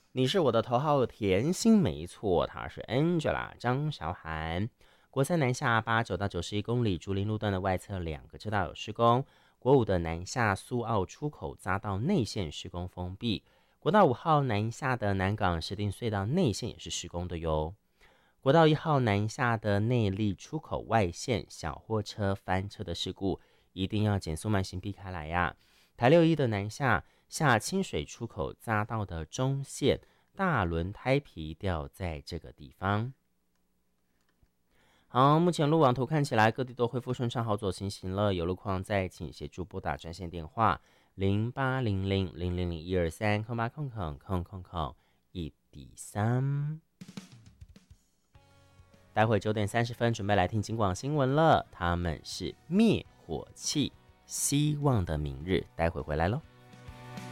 你是我的头号甜心，没错，她是 Angela 张韶涵。国三南下89到91公里竹林路段的外侧2个车道有施工，国5的南下苏澳出口匝道内线施工封闭，国道5号南下的南港石碇隧道内线也是施工的哟。国道1号南下的内坜出口外线小货车翻车的事故，一定要减速慢行避开来呀。台61的南下下清水出口匝道的中线大轮胎皮掉在这个地方。好，目前路网图看起来各地都恢复顺畅好走行了，有路况再请协助拨打专线电话0800000123空8空空空空空1D3。待会9点30分准备来听警广新闻了，他们是灭火器，希望的明日，待会回来咯。